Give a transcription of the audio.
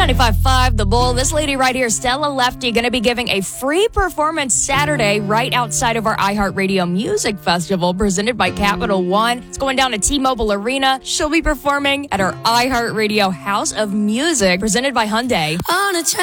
95.5 The Bull. This lady right here, Stella Lefty, going to be giving a free performance Saturday right outside of our iHeartRadio Music Festival presented by Capital One. It's going down to T-Mobile Arena. She'll be performing at our iHeartRadio House of Music presented by Hyundai.